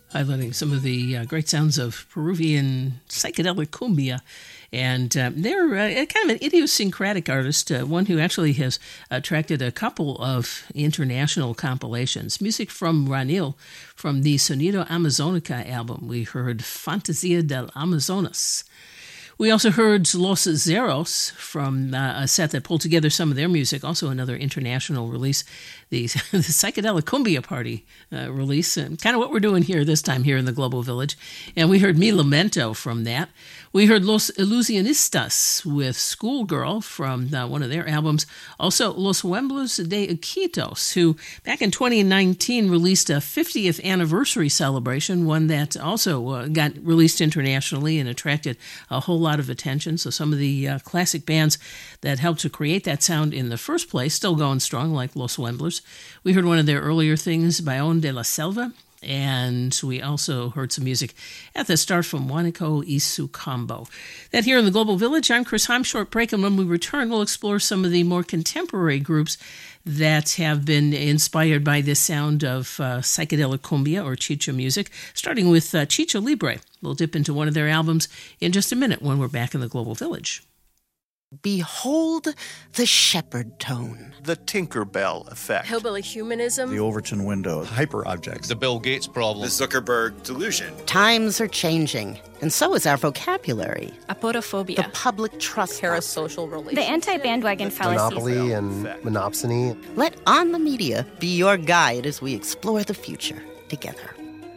highlighting some of the great sounds of Peruvian psychedelic cumbia. And they're kind of an idiosyncratic artist, one who actually has attracted a couple of international compilations. Music from Ranil from the Sonido Amazonica album. We heard Fantasia del Amazonas. We also heard Los Zeros from a set that pulled together some of their music, also another international release, the Psychedelic Cumbia Party release, and kind of what we're doing here this time here in the Global Village. And we heard Mi Lamento from that. We heard Los Ilusionistas with Schoolgirl from one of their albums. Also, Los Wemblos de Iquitos, who back in 2019 released a 50th anniversary celebration, one that also got released internationally and attracted a whole lot of attention. So some of the classic bands that helped to create that sound in the first place, still going strong, like Los Wemblers. We heard one of their earlier things, Bayon de la Selva. And we also heard some music at the start from Waniko Isukambo. That here in the Global Village, I'm Chris Heim. Short break, and when we return, we'll explore some of the more contemporary groups that have been inspired by this sound of psychedelic cumbia or chicha music, starting with Chicha Libre. We'll dip into one of their albums in just a minute when we're back in the Global Village. Behold the shepherd tone. The Tinkerbell effect. Hillbilly humanism. The Overton window. Hyperobjects. The Bill Gates problem. The Zuckerberg delusion. Times are changing, and so is our vocabulary. Apodophobia. The public trust. Parasocial relations. The anti-bandwagon fallacy. Monopoly and monopsony. Let On the Media be your guide as we explore the future together.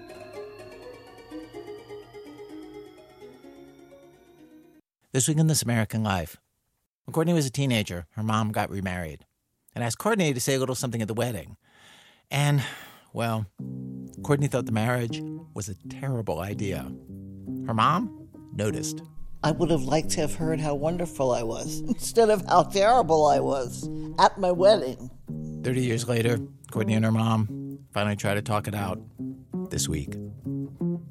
This week in This American Life. When Courtney was a teenager, her mom got remarried and asked Courtney to say a little something at the wedding. And, well, Courtney thought the marriage was a terrible idea. Her mom noticed. I would have liked to have heard how wonderful I was instead of how terrible I was at my wedding. 30 years later, Courtney and her mom finally tried to talk it out this week.